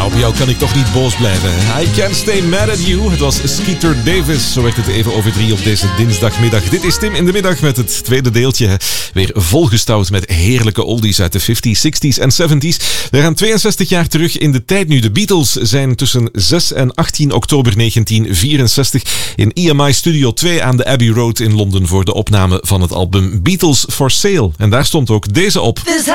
op jou kan ik toch niet boos blijven. I can't stay mad at you. Het was Skeeter Davis. Zo werd het even over 3 op deze dinsdagmiddag. Dit is Tim in de middag met het tweede deeltje. Weer volgestouwd met heerlijke oldies uit de 50s, 60s en 70s. We gaan 62 jaar terug in de tijd nu. De Beatles zijn tussen 6 en 18 oktober 1964 in EMI Studio 2 aan de Abbey Road in Londen voor de opname van het album Beatles for Sale. En daar stond ook deze op.